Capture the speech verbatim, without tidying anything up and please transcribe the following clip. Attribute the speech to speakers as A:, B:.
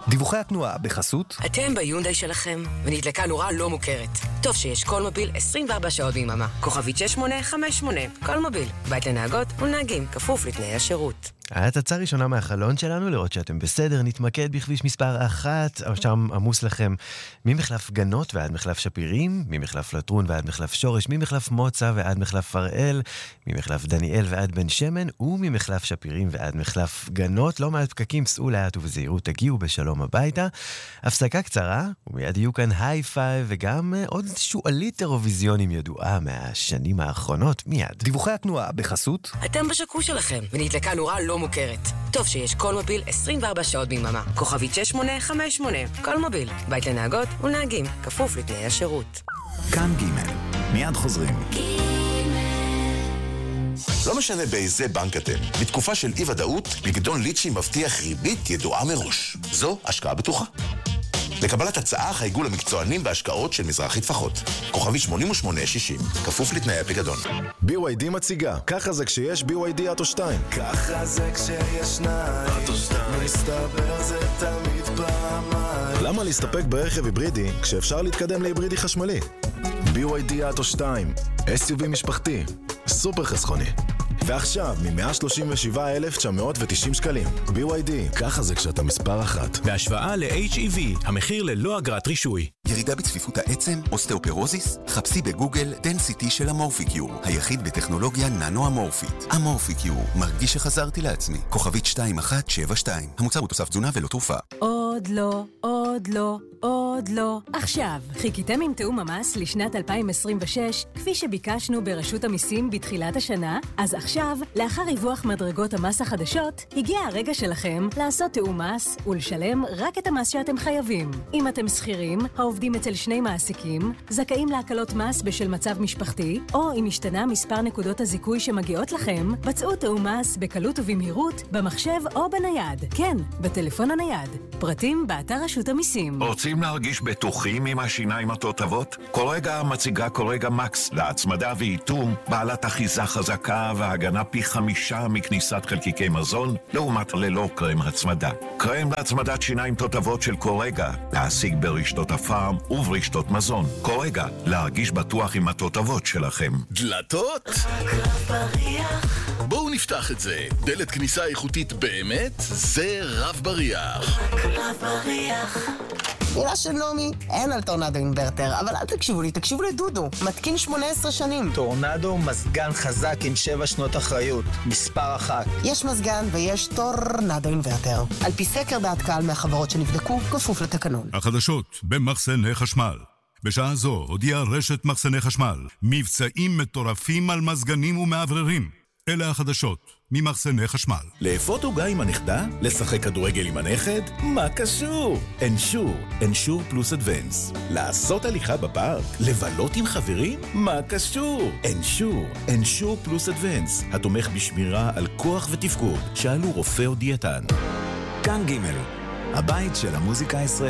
A: דיווחי התנועה בחסות.
B: אתם ביונדאי שלכם, ונדלקה נורה לא מוכרת. טוב שיש כל מוביל עשרים וארבע שעות ביממה. כוכבית שש שמונה חמש שמונה. כל מוביל. בית לנהגות ולנהגים. כפוף לתנאי השירות.
C: ההצצה ראשונה מהחלון שלנו, לראות שאתם בסדר. נתמקד בכביש מספר אחת, שם עמוס לכם ממחלף גנות ועד מחלף שפירים, ממחלף לטרון ועד מחלף שורש, ממחלף מוצא ועד מחלף פראל, ממחלף דניאל ועד בן שמן, וממחלף שפירים ועד מחלף גנות. לא מעט פקקים, סעו לאט ובזהירות, תגיעו בשלום הביתה. הפסקה קצרה, ומיד יהיו כאן היי פייב, וגם עוד שואלית אירוויזיונים ידועה מהשנים האחרונות, מיד.
A: דיווחי התנועה בחסות.
B: אתם בשקו שלכם, ונדלקה נורה לא מוכרת. טוב שיש כל מוביל עשרים וארבע שעות ביממה. כוכבית שש שמונה חמש שמונה. כל מוביל. בית לנהגות ולנהגים. כפוף לתנאי השירות.
D: כאן ג' מיד חוזרים.
E: לא משנה באיזה בנק אתם. בתקופה של אי-ודאות, פיקדון ליצ'י מבטיח ריבית ידועה מראש. זו השקעה בטוחה. לקבלת הצעה חייגו למקצוענים בהשקעות של מזרחי טפחות. כוכבי שמונים ושמונה שישים, כפוף לתנאי הפיקדון.
F: בי וואי די מציגה, ככה זה כשיש בי וואי די אוטו שתיים.
G: ככה זה כשיש שניים, מסתבר זה תמיד פעמיים.
F: למה להסתפק ברכב היברידי כשאפשר להתקדם להיברידי חשמלי? בי וואי די אוטו שתיים, אס יו וי משפחתי, סופר חסכוני. ועכשיו מ-מאה שלושים ושבעה אלף תשע מאות ותשעים שקלים. בי וואי די, ככה זה כשאתה מספר אחת.
H: בהשוואה ל-אייץ' אי וי, המחיר ללא אגרת רישוי.
I: ירידה בצפיפות העצם, אוסטאופורוזיס? חפשי בגוגל דנסיטי של אמורפיקיור, היחיד בטכנולוגיה ננו-אמורפית. אמורפיקיור, מרגיש שחזרתי לעצמי. כוכבית שתיים אחת שבע שתיים. המוצר הוא תוסף תזונה ולא תרופה.
J: עוד לא, עוד לא, עוד לא. עכשיו, חיכיתם עם תאום המס לשנת אלפיים עשרים ושש, כפי שביקשנו ברשות המיסים בתחילת השנה? אז עכשיו, לאחר ריווח מדרגות המס החדשות, הגיע הרגע שלכם לעשות תאום מס ולשלם רק את המס שאתם חייבים. אם אתם שכירים, העובדים אצל שני מעסיקים, זכאים להקלות מס בשל מצב משפחתי, או אם השתנה מספר נקודות הזיכוי שמגיעות לכם, בצעו תאום מס בקלות ובמהירות, במחשב או בנייד. כן, בטלפון הנייד. פרטים באתר רשות המיסים.
K: רוצים להרגיש בטוחים עם השיניים התותבות? קורגה מציגה קורגה מקס להצמדה ואיתום, בעלת אחיזה חזקה והגנה פי חמישה מכניסת חלקיקי מזון, לעומת ללא קרם הצמדה. קרם להצמדת שיניים תותבות של קורגה, להשיג ברשתות הפארם וברשתות מזון. קורגה, להרגיש בטוח עם התותבות שלכם.
L: דלתות? בואו נפתח את זה. דלת כניסה איכותית באמת, זה רב בריח.
M: רב בריח. מילה של נומי, אין על טורנדו אינברטר, אבל אל תקשיבו לי, תקשיבו לדודו. מתקין שמונה עשרה שנים.
N: טורנדו מזגן חזק עם שבע שנות אחריות. מספר אחת.
M: יש מזגן ויש טורנדו אינברטר. על פי סקר דעת קהל מהחברות שנבדקו, כפוף לתקנון.
O: החדשות במחסני חשמל. בשעה זו הודיעה רשת מחסני חשמל מבצעים מטורפים על מזגנים ומעבררים. אלה החדשות ממחסני חשמל.
L: לאפות עוגה עם הנכדה? לשחק כדורגל עם הנכד? מה קשור? אנשור, אנשור פלוס אדוונס. לעשות הליכה בפארק? לבלות עם חברים? מה קשור? אנשור, אנשור פלוס אדוונס. התומך בשמירה על כוח ותפקוד. שאלו רופא או דיאטן.
D: כאן ג' הבית של המוזיקה הישראלית.